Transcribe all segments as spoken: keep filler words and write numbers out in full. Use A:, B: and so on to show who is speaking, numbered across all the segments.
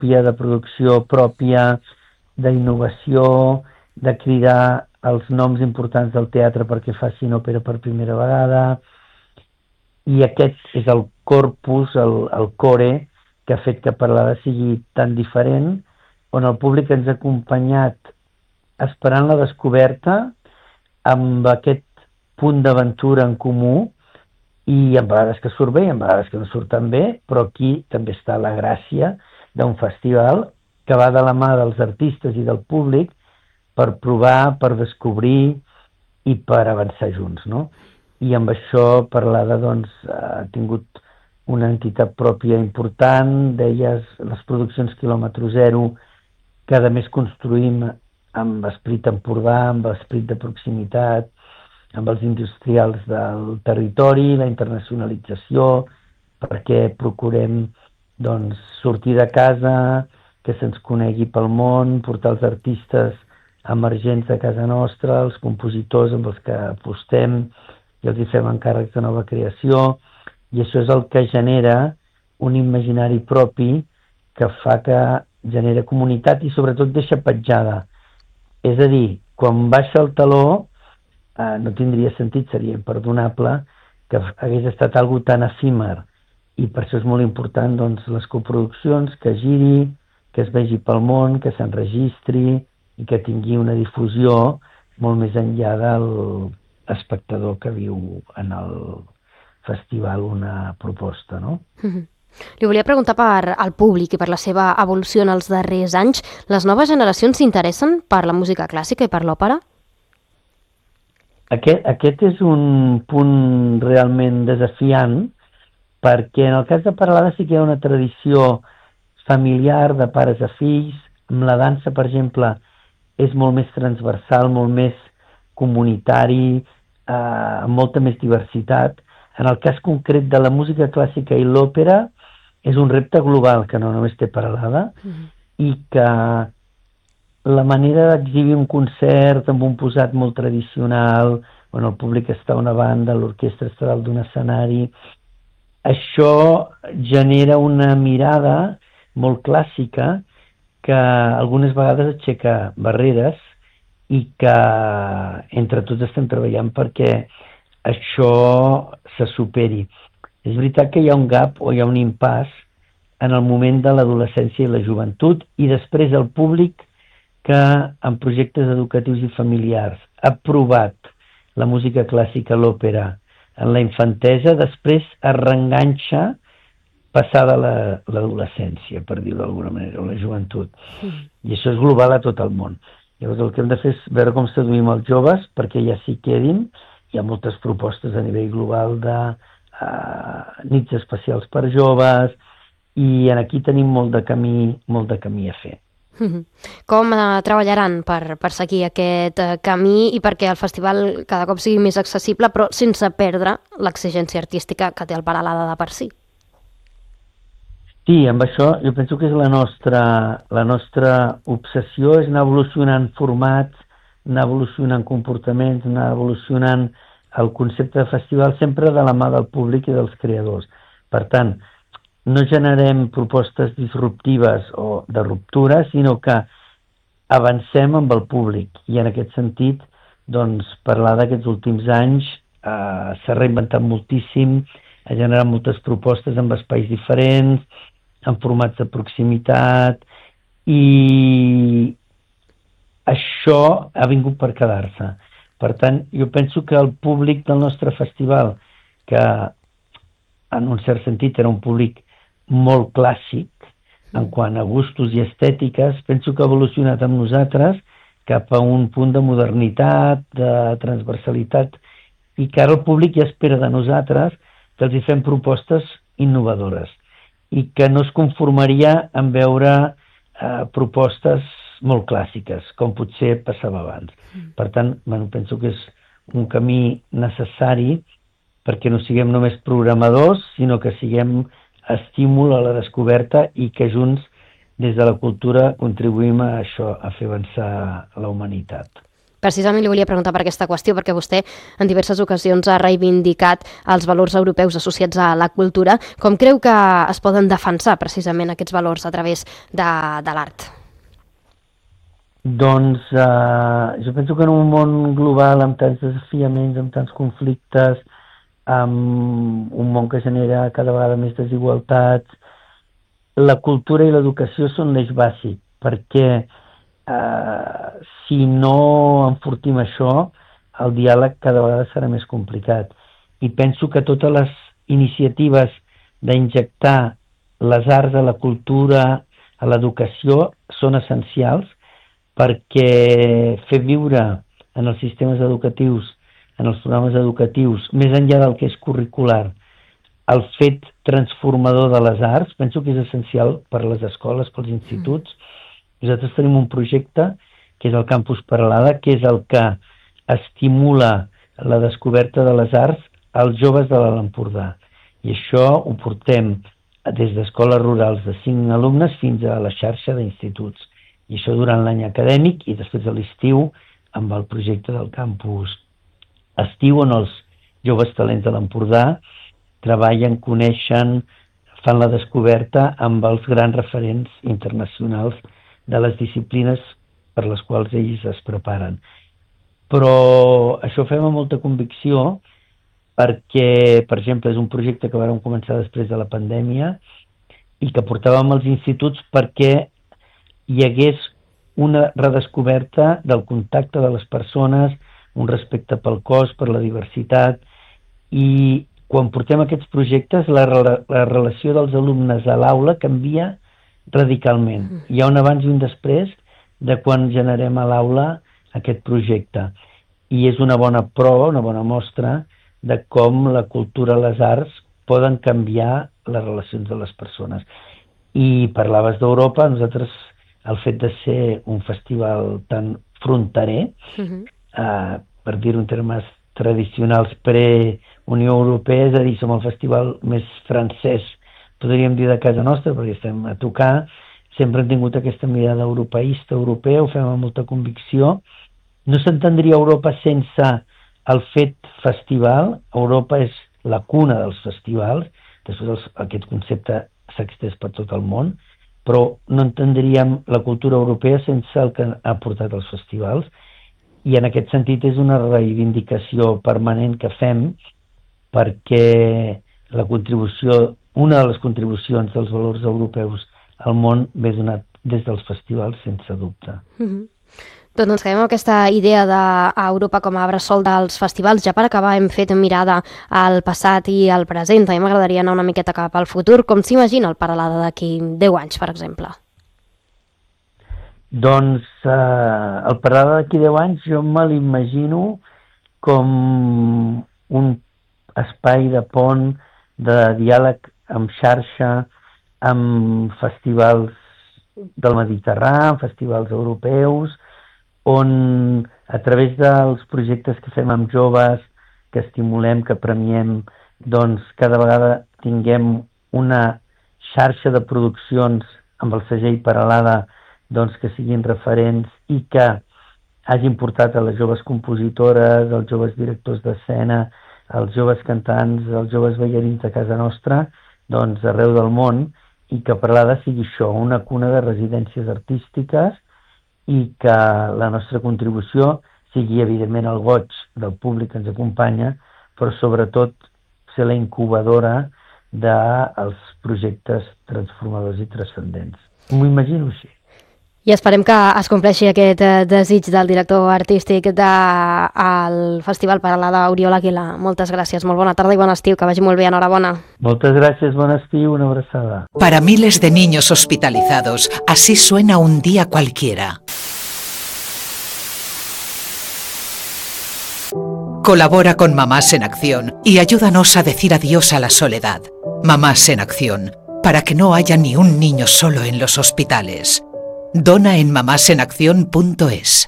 A: pròpia, de producció pròpia, d'innovació, de cridar els noms importants del teatre perquè facin òpera per primera vegada, i aquest és el corpus, el, el core, que ha fet que Parlada sigui tan diferent, on el públic ens ha acompanyat esperant la descoberta amb aquest punt d'aventura en comú, i en vegades que surt bé i en vegades que no surt tan bé, però aquí també està la gràcia d'un festival que va de la mà dels artistes i del públic per provar, per descobrir i per avançar junts, no? I amb això Parlada doncs, ha tingut una entitat pròpia important, deies les produccions quilòmetre zero, que a més construïm amb esperit Empordà, amb esperit de proximitat, amb els industrials del territori, la internacionalització, perquè procurem doncs, sortir de casa, que se'ns conegui pel món, portar els artistes emergents de casa nostra, els compositors amb els que apostem i els hi fem encàrrecs de nova creació, i això és el que genera un imaginari propi que fa que genera comunitat i sobretot deixa petjada. És a dir, quan baixa el taló eh, no tindria sentit, seria imperdonable que hagués estat algo tan efímer, i per això és molt important doncs, les coproduccions, que giri, que es vegi pel món, que s'enregistri i que tingui una difusió molt més enllà del espectador que viu en el festival una proposta, no?
B: Mm-hmm. Li volia preguntar per al públic i per la seva evolució en els darrers anys. Les noves generacions s'interessen per la música clàssica i per l'òpera?
A: Aquest, aquest és un punt realment desafiant, perquè en el cas de Parlada sí que hi ha una tradició familiar de pares a fills. Amb la dansa, per exemple, és molt més transversal, molt més comunitari, eh, amb molta més diversitat. En el cas concret de la música clàssica i l'òpera és un repte global que no només té Parlada, mm-hmm. i que la manera d'exhibir un concert amb un posat molt tradicional, on el públic està a una banda, l'orquestra està dalt d'un escenari, això genera una mirada molt clàssica que algunes vegades aixeca barreres i que entre tots estem treballant perquè això se superi. És veritat que hi ha un gap o hi ha un impàs en el moment de l'adolescència i la joventut, i després el públic que en projectes educatius i familiars ha provat la música clàssica, l'òpera, en la infantesa, després es reenganxa passada l'adolescència, per dir-ho d'alguna manera, o la joventut. Mm. I això és global a tot el món. Llavors el que hem de fer és veure com seduïm els joves perquè ja s'hi quedin. Hi ha moltes propostes a nivell global de uh, nits especials per joves, i aquí tenim molt de camí, molt de camí a fer.
B: Mm-hmm. Com uh, treballaran per, per seguir aquest uh, camí i perquè el festival cada cop sigui més accessible, però sense perdre l'exigència artística que té el Parlada de per si?
A: Sí, amb això jo penso que és la nostra, la nostra obsessió, és anar evolucionant formats, anar evolucionant comportaments, anar evolucionant el concepte de festival, sempre de la mà del públic i dels creadors. Per tant, no generem propostes disruptives o de ruptura, sinó que avancem amb el públic. I en aquest sentit, doncs, parlar d'aquests últims anys eh, s'ha reinventat moltíssim, ha generat moltes propostes amb espais diferents, en formats de proximitat, i això ha vingut per quedar-se. Per tant, jo penso que el públic del nostre festival, que en un cert sentit era un públic molt clàssic en quant a gustos i estètiques, penso que ha evolucionat amb nosaltres cap a un punt de modernitat, de transversalitat, i que ara el públic ja espera de nosaltres que els hi fem propostes innovadores i que no es conformaria en veure eh, propostes molt clàssiques, com potser passava abans. Per tant, bueno, penso que és un camí necessari perquè no siguem només programadors, sinó que siguem estímul a la descoberta i que junts, des de la cultura, contribuïm a això, a fer avançar la humanitat.
B: Precisament li volia preguntar per aquesta qüestió, perquè vostè en diverses ocasions ha reivindicat els valors europeus associats a la cultura. Com creu que es poden defensar precisament aquests valors a través de, de l'art?
A: Doncs eh, jo penso que en un món global amb tants desafiaments, amb tants conflictes, amb un món que genera cada vegada més desigualtats, la cultura i l'educació són l'eix bàsic, perquè Uh, si no enfortim això, el diàleg cada vegada serà més complicat. I penso que totes les iniciatives d'injectar les arts a la cultura, a l'educació, són essencials perquè fer viure en els sistemes educatius, en els programes educatius, més enllà del que és curricular, el fet transformador de les arts, penso que és essencial per a les escoles, pels instituts. Mm. Nosaltres tenim un projecte, que és el Campus Peralada, que és el que estimula la descoberta de les arts als joves de l'Alt Empordà. I això ho portem des d'escoles rurals de cinc alumnes fins a la xarxa d'instituts. I això durant l'any acadèmic i després de l'estiu amb el projecte del Campus Estiu, on els joves talents de l'Empordà treballen, coneixen, fan la descoberta amb els grans referents internacionals de les disciplines per les quals ells es preparen. Però això ho fem amb molta convicció perquè, per exemple, és un projecte que vam començar després de la pandèmia i que portàvem als instituts perquè hi hagués una redescoberta del contacte de les persones, un respecte pel cos, per la diversitat, i quan portem aquests projectes la, la relació dels alumnes a l'aula canvia radicalment. Hi ha un abans i un després de quan generem a l'aula aquest projecte. I és una bona prova, una bona mostra de com la cultura i les arts poden canviar les relacions de les persones. I parlaves d'Europa, nosaltres el fet de ser un festival tan fronterer, uh-huh. eh, per dir-ho en termes tradicionals pre-Unió Europea, és a dir, som el festival més francès, podríem dir, de casa nostra, perquè estem a tocar, sempre hem tingut aquesta mirada europeista, europea, ho fem amb molta convicció. No s'entendria Europa sense el fet festival. Europa és la cuna dels festivals, després els, aquest concepte s'ha extès per tot el món, però no entendríem la cultura europea sense el que ha portat els festivals, i en aquest sentit és una reivindicació permanent que fem perquè la contribució, una de les contribucions dels valors europeus al món ve donat des dels festivals, sense dubte.
B: Mm-hmm. Doncs ens quedem amb aquesta idea d'Europa com a bressol dels festivals. Ja per acabar hem fet mirada al passat i al present. A mi m'agradaria anar una miqueta cap al futur. Com s'imagina el Peralada d'aquí deu anys, per exemple?
A: Doncs eh, el Peralada d'aquí deu anys jo me l'imagino com un espai de pont, de diàleg amb xarxa, amb festivals del Mediterrani, festivals europeus, on a través dels projectes que fem amb joves, que estimulem, que premiem, doncs cada vegada tinguem una xarxa de produccions amb el segell Peralada, doncs que siguin referents i que hagin portat a les joves compositores, als joves directors d'escena, als joves cantants, als joves ballarins de casa nostra, doncs arreu del món, i que Peralada sigui això, una cuna de residències artístiques, i que la nostra contribució sigui, evidentment, el goig del públic que ens acompanya, però sobretot ser la incubadora dels projectes transformadors i transcendents. M'ho imagino així.
B: I esperem que es compleixi aquest desig del director artístic del Festival Peralada, Oriol Aguilar. Moltes gràcies, molt bona tarda i bon estiu, que vagi molt bé, enhorabona.
A: Moltes gràcies, bon estiu, una abraçada.
C: Para miles de niños hospitalizados, así suena un día cualquiera. Colabora con Mamás en Acción y ayúdanos a decir adiós a la soledad. Mamás en Acción, para que no haya ni un niño solo en los hospitales. Dona en mamásenacción punto es.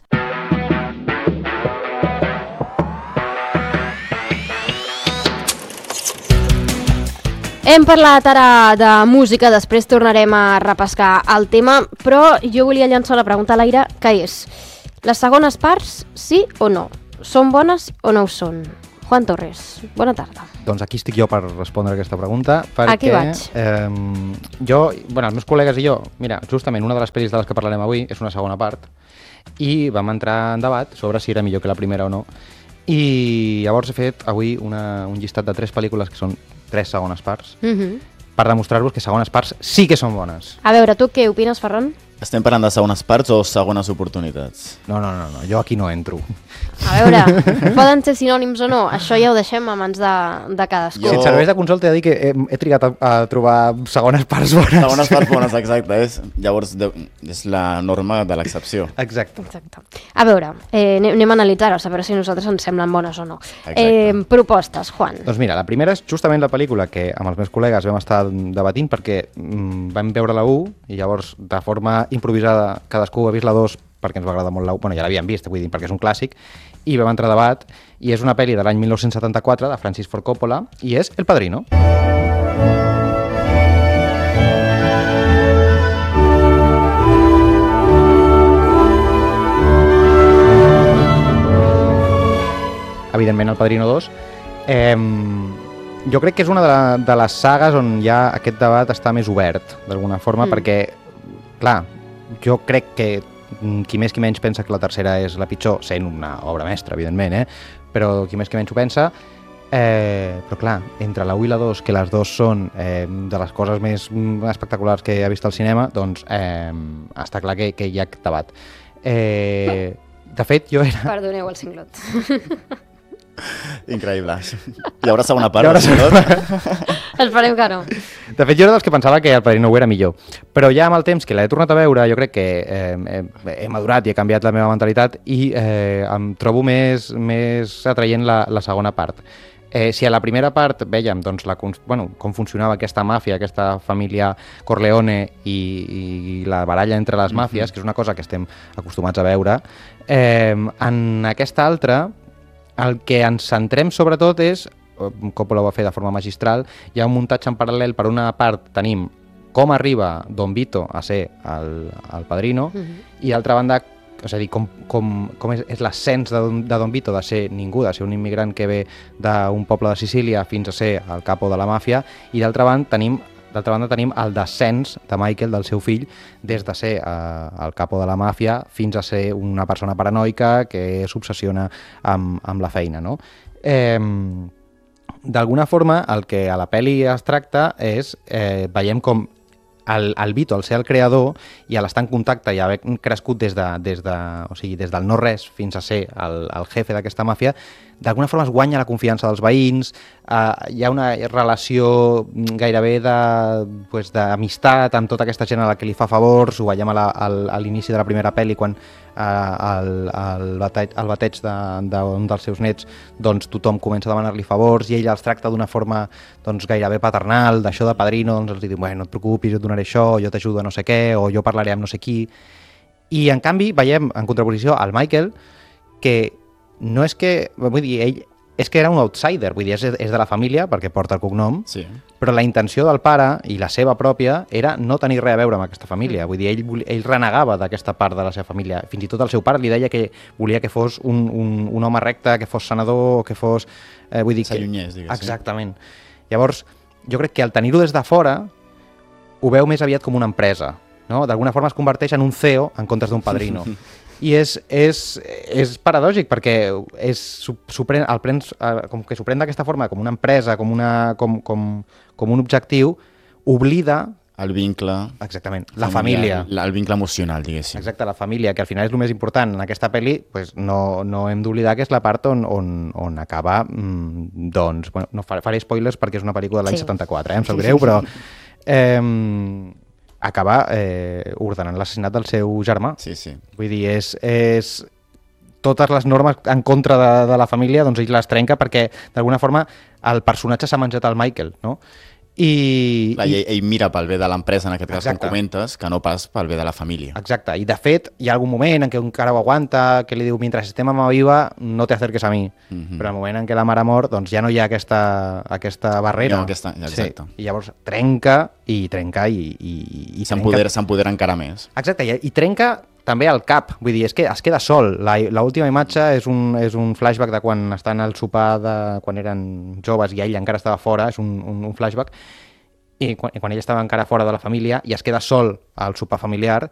B: Hem parlat ara de música, després tornarem a repescar el tema, però jo volia llançar la pregunta a l'aire, que és: Les segones parts, sí o no? Són bones o no ho són? Juan Torres, bona tarda.
D: Doncs aquí estic jo per respondre aquesta pregunta, perquè
B: aquí vaig.
D: Eh, jo, bueno, els meus col·legues i jo, mira, justament una de les pel·lis de les que parlarem avui és una segona part, i vam entrar en debat sobre si era millor que la primera o no, i llavors he fet avui una, un llistat de tres pel·lícules que són tres segones parts,
B: Uh-huh.
D: per demostrar-vos que segones parts sí que són bones.
B: A veure, tu què opines, Ferran?
E: Estem parlant de segones parts o segones oportunitats?
D: No, no, no, no, jo aquí no entro.
B: A veure, poden ser sinònims o no? Això ja ho deixem a mans de, de cadascú.
E: Jo-
D: Si et serveix de consol, t'he de dir que he, he trigat a, a trobar segones parts bones.
E: Segones parts bones, exacte. És, llavors, de, és la norma de l'excepció.
D: Exacte.
B: Exacte. A veure, eh, anem, anem a analitzar-ho, a saber si a nosaltres ens semblen bones o no.
E: Exacte.
B: Eh, propostes, Juan.
D: Doncs mira, la primera és justament la pel·lícula que amb els meus col·legues vam estar debatint perquè mm, vam veure la u i llavors de forma improvisada cadascú ha vist la dos perquè ens va agradar molt la u, bueno, ja l'havíem vist, vull dir, perquè és un clàssic, i vam entrar a debat, i és una pel·li de l'any mil nou-cents setanta-quatre de Francis Ford Coppola, i és El Padrino. Evidentment, El Padrino dos. Eh, jo crec que és una de, la, de les sagues on ja aquest debat està més obert, d'alguna forma,
B: Mm.
D: mm. perquè, clar, jo crec que mm, qui més qui menys pensa que la tercera és la pitjor, sent una obra mestra, evidentment, eh? Però qui més qui menys ho pensa, eh, però clar, entre la u i la dos, que les dos són eh, de les coses més mm, espectaculars que he vist al cinema, doncs eh, està clar que, que hi ha aquest debat. Eh, de fet, jo era...
B: Perdoneu el cinglot.
E: Increïble. Hi haurà segona part?
D: Hi haurà segona
B: Esperem que no.
D: De fet, jo era dels que pensava que El Padrino u era millor. Però ja amb el temps que l'he tornat a veure, jo crec que eh, he, he madurat i he canviat la meva mentalitat i eh, em trobo més, més atraient la, la segona part. Eh, si a la primera part vèiem doncs, la, bueno, com funcionava aquesta màfia, aquesta família Corleone i, i la baralla entre les màfies, mm-hmm. que és una cosa que estem acostumats a veure, eh, en aquesta altra el que ens centrem sobretot és, Coppola ho va fer de forma magistral, hi ha un muntatge en paral·lel. Per una part tenim com arriba Don Vito a ser el, el padrino,
B: Mhm.
D: i d'altra banda, és a dir, com, com, com és, és l'ascens de, Don- de Don Vito de ser ningú, de ser un immigrant que ve d'un poble de Sicília fins a ser el capo de la màfia, i d'altra banda tenim D'altra banda tenim el descens de Michael, del seu fill, des de ser eh, el capo de la màfia fins a ser una persona paranoica que s'obsessiona amb, amb la feina, no? Eh, D'alguna forma, el que a la pel·li es tracta és, eh, veiem com el, el Vito, al ser el creador, i a l'estar en contacte i haver crescut des, de, des, de, o sigui, des del no-res fins a ser el, el jefe d'aquesta màfia, d'alguna forma es guanya la confiança dels veïns, eh, hi ha una relació gairebé de, pues, d'amistat amb tota aquesta gent a la que li fa favors. Ho veiem a, la, al, a l'inici de la primera pel·li, quan eh, el, el, bateig, el bateig d'un de, de, dels seus nets, doncs tothom comença a demanar-li favors i ell els tracta d'una forma doncs, gairebé paternal, d'això de padrino, doncs els diu, bueno, no et preocupis, jo et donaré això, jo t'ajudo a no sé què, o jo parlaré amb no sé qui. I en canvi veiem en contraposició al Michael que no és que, vull dir, ell és que era un outsider, vull dir, és, és de la família perquè porta el cognom,
E: Sí.
D: però la intenció del pare i la seva pròpia era no tenir res a veure amb aquesta família. Vull dir, ell, vol- ell renegava d'aquesta part de la seva família. Fins i tot el seu pare li deia que volia que fos un, un, un home recte, que fos senador, que fos... Eh, vull dir que...
E: S'allunyés, diguéssim.
D: Exactament. Llavors, jo crec que al tenir-ho des de fora ho veu més aviat com una empresa, no? D'alguna forma es converteix en un C E O en comptes d'un padrino. I és, és, és paradògic perquè és, s'ho pren, el prens, eh, com que s'ho pren d'aquesta forma, com una empresa, com, una, com, com, com un objectiu, oblida
E: El vincle...
D: exactament la família.
E: familiar, El vincle emocional, diguéssim.
D: Exacte, la família, que al final és el més important en aquesta pel·li, pues no, no hem d'oblidar que és la part on, on, on acaba, mm, doncs, bueno, no faré, faré spoilers perquè és una pel·lícula de l'any
B: Sí.
D: setanta-quatre, eh, em sap greu, però eh, acaba eh, ordenant l'assassinat del seu germà.
E: Sí, sí.
D: Vull dir, és, és totes les normes en contra de, de la família, doncs ell les trenca perquè d'alguna forma el personatge s'ha menjat al Michael, no? I,
E: Clar,
D: i
E: ell, ell mira pel bé de l'empresa, en aquest cas,
D: Exacte.
E: com comentes, que no pas pel bé de la família.
D: Exacte, i de fet hi ha algun moment en què un encara ho aguanta, que li diu, mentre estem amb la viva, no te acerques a mi.
E: Mhm.
D: Però al moment en què la mare mor, doncs ja no hi ha aquesta, aquesta barrera.
E: No, aquesta- exacte.
D: Sí. I llavors trenca, i trenca, i, i, i
E: S'empodera s'empodera encara més.
D: Exacte, i, i trenca també al cap, vull dir, és que es queda sol. L'última imatge és un, és un flashback de quan estan al sopar, de quan eren joves i ell encara estava fora, és un, un, un flashback, i quan, i quan ell estava encara fora de la família i es queda sol al sopar familiar,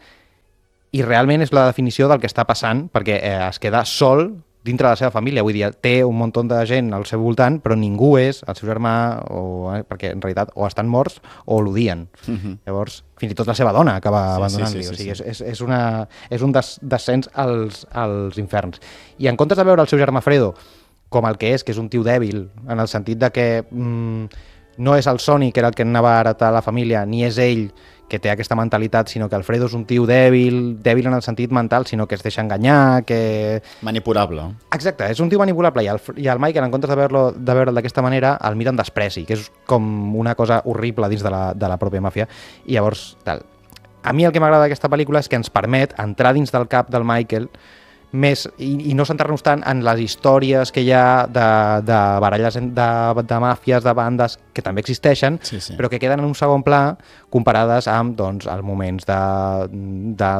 D: i realment és la definició del que està passant, perquè eh, es queda sol dintre de la seva família, vull dir, té un munt de gent al seu voltant, però ningú és el seu germà, o, eh, perquè en realitat o estan morts o l'odien. Uh-huh. Llavors, fins i tot la seva dona acaba sí, abandonant-li. Sí, sí, sí, o sigui, sí. És, és, una, és un des, descens als, als inferns. I en comptes de veure el seu germà Fredo com el que és, que és un tio dèbil, en el sentit de que mm, no és el Sonny, que era el que anava a heretar la família, ni és ell que té aquesta mentalitat, sinó que Alfredo és un tio dèbil, dèbil en el sentit mental, sinó que es deixa enganyar, que...
E: Manipulable.
D: Exacte, és un tio manipulable, i el, i el Michael, en comptes de veure-lo de veure'l d'aquesta manera, el mira amb despreci, que és com una cosa horrible dins de la, de la pròpia màfia, i llavors, tal. A mi el que m'agrada d'aquesta pel·lícula és que ens permet entrar dins del cap del Michael més, i, i no centrar-nos tant en les històries que hi ha de, de baralles de, de màfies, de bandes, que també existeixen, sí, sí. però que queden en un segon pla comparades amb doncs, els moments de, de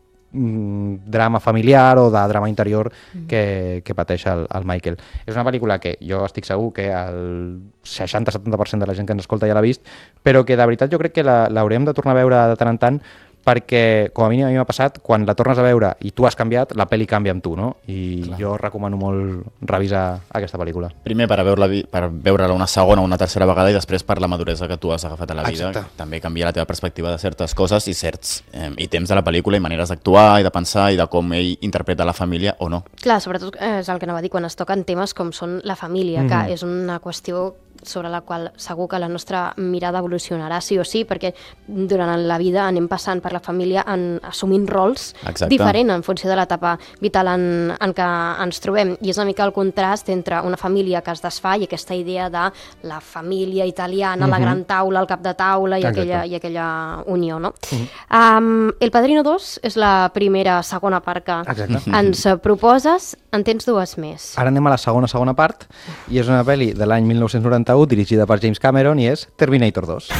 D: mm, drama familiar o de drama interior que, que pateix el, el Michael. És una pel·lícula que jo estic segur que el seixanta a setanta per cent de la gent que ens escolta ja l'ha vist, però que de veritat jo crec que l'haurem de tornar a veure de tant en tant, perquè, com a mínim a mi m'ha passat, quan la tornes a veure i tu has canviat, la pel·li canvia amb tu, no? I Clar. jo recomano molt revisar aquesta pel·lícula.
E: Primer per veure-la per veure-la una segona o una tercera vegada, i després per la maduresa que tu has agafat a la vida. Exacte. També canvia la teva perspectiva de certes coses i certs eh, i temps de la pel·lícula i maneres d'actuar i de pensar i de com ell interpreta la família o no.
B: Clar, sobretot eh, és el que anava a dir, quan es toquen temes com són la família, mm. que és una qüestió sobre la qual segur que la nostra mirada evolucionarà sí o sí, perquè durant la vida anem passant per la família en, assumint rols Exacte. diferents en funció de l'etapa vital en, en què ens trobem, i és una mica el contrast entre una família que es desfà i aquesta idea de la família italiana, uh-huh. la gran taula, el cap de taula i, aquella, i aquella unió, no? Uh-huh. Um, El Padrino dos és la primera, segona part que Exacte. ens proposes. En tens dues més.
D: Ara anem a la segona, segona part, i és una pel·li de l'any mil nou-cents noranta-u dirigida per James Cameron i és Terminator dos.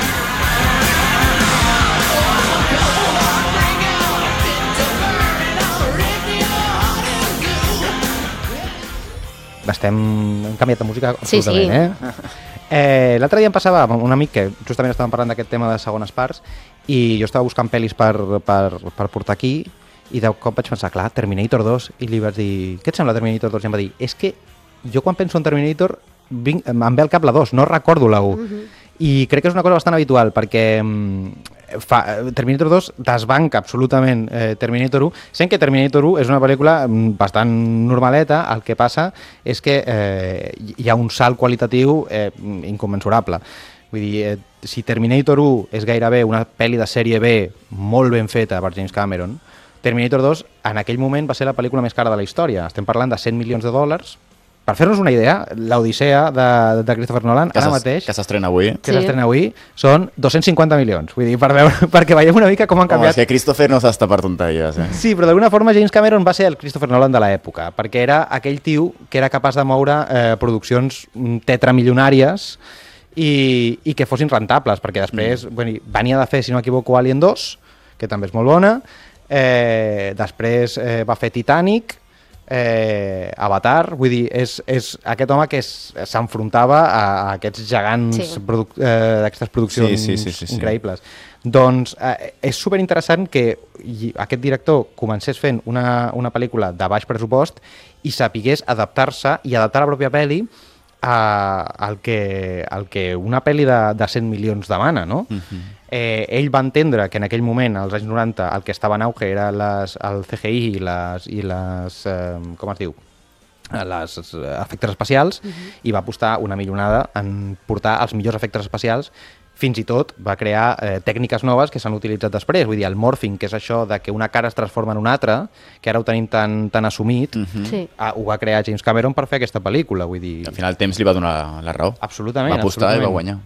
D: Estem... hem canviat de música absolutament, sí, sí. eh? eh L'altre dia em passava amb un amic que justament estàvem parlant d'aquest tema de segones parts i jo estava buscant pel·lis per, per, per portar aquí, i de cop vaig pensar, clar, Terminator dos, i li vaig dir, què et sembla Terminator dos? I em va dir, és que jo quan penso en Terminator vinc, em ve al cap la dos, no recordo la u. Uh-huh. I crec que és una cosa bastant habitual, perquè fa, Terminator dos desbanca absolutament eh, Terminator u, sent que Terminator u és una pel·lícula bastant normaleta. El que passa és que eh, hi ha un salt qualitatiu eh, incommensurable. Vull dir, eh, si Terminator u és gairebé una pel·li de sèrie B molt ben feta per James Cameron, Terminator dos en aquell moment va ser la pel·lícula més cara de la història. Estem parlant de cent milions de dòlars. Per fer-nos una idea, l'Odissea de, de Christopher Nolan,
E: que
D: ara mateix...
E: Que s'estrena avui.
D: Que sí. s'estrena avui, són dos-cents cinquanta milions. Vull dir, per veure, perquè veiem una mica com han canviat...
E: Home, és que Christopher no s'està per tonteries, eh?
D: Sí, però d'alguna forma James Cameron va ser el Christopher Nolan de l'època, perquè era aquell tio que era capaç de moure eh, produccions tetramilionàries i, i que fossin rentables, perquè després mm. bueno, venia de fer, si no m'equivoco, Alien dos, que també és molt bona. Eh, després eh, va fer Titanic, eh, Avatar, vull dir, és, és aquest home que s'enfrontava a, a aquests gegants sí. produ eh, d'aquestes produccions sí, sí, sí, sí, sí. increïbles. Doncs eh, és superinteressant que aquest director comencés fent una, una pel·lícula de baix pressupost i sapigués adaptar-se i adaptar la pròpia pel·li al que, al que una pel·li de, de cent milions demana, no? Uh-huh. eh, ell va entendre que en aquell moment, als anys noranta, el que estava en auge era les, el C G I i les, i les eh, com es diu? les efectes especials, uh-huh. i va apostar una milionada en portar els millors efectes especials. Fins i tot va crear eh, tècniques noves que s'han utilitzat després. Vull dir, el morphing, que és això de que una cara es transforma en una altra, que ara ho tenim tan, tan assumit, uh-huh. sí. ah, ho va crear James Cameron per fer aquesta pel·lícula. Vull dir...
E: Al final el temps li va donar la raó.
D: Absolutament.
E: Va apostar
D: absolutament.
E: i va guanyar.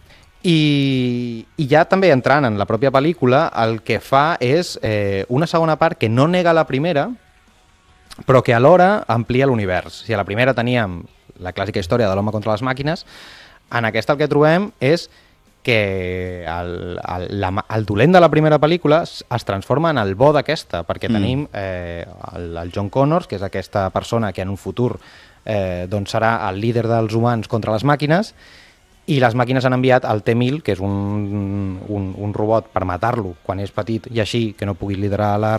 D: I, I ja també entrant en la pròpia pel·lícula, el que fa és eh, una segona part que no nega la primera, però que alhora amplia l'univers. Si a la primera teníem la clàssica història de l'home contra les màquines, en aquesta el que trobem és que el, el, la, el dolent de la primera pel·lícula es, es transforma en el bo d'aquesta, perquè mm. tenim eh, el, el John Connors, que és aquesta persona que en un futur eh, doncs serà el líder dels humans contra les màquines, i les màquines han enviat el T mil, que és un, un, un robot per matar-lo quan és petit i així que no pugui liderar la